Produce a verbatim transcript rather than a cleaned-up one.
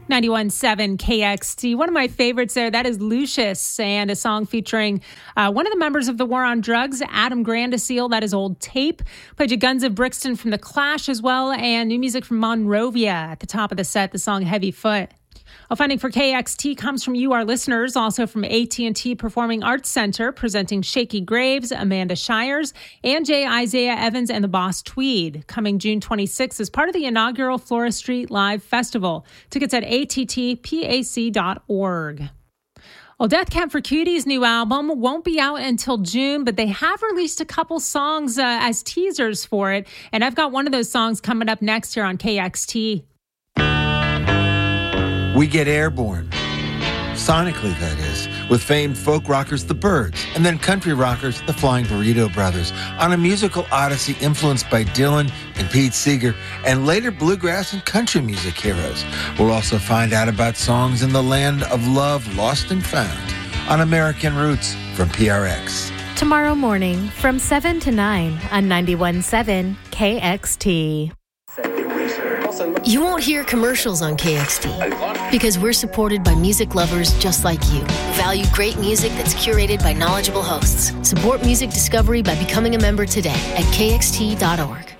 ninety-one point seven K X T. One of my favorites there, that is Lucius, and a song featuring uh, one of the members of the War on Drugs, Adam Grandaciel. That is Old Tape. Played you Guns of Brixton from The Clash as well, and new music from Monrovia at the top of the set, the song Heavy Foot. Well, funding for K X T comes from you, our listeners, also from A T and T Performing Arts Center, presenting Shaky Graves, Amanda Shires, and J. Isaiah Evans and the Boss Tweed, coming June twenty-sixth as part of the inaugural Flora Street Live Festival. Tickets at A T T P A C dot org. Well, Death Cab for Cutie's new album won't be out until June, but they have released a couple songs uh, as teasers for it, and I've got one of those songs coming up next here on K X T. We get airborne, sonically that is, with famed folk rockers The Byrds, and then country rockers the Flying Burrito Brothers, on a musical odyssey influenced by Dylan and Pete Seeger, and later bluegrass and country music heroes. We'll also find out about songs in the land of love lost and found on American Roots from P R X. Tomorrow morning from seven to nine on ninety-one point seven K X T. You won't hear commercials on K X T because we're supported by music lovers just like you who value great music that's curated by knowledgeable hosts. Support music discovery by becoming a member today at K X T dot org.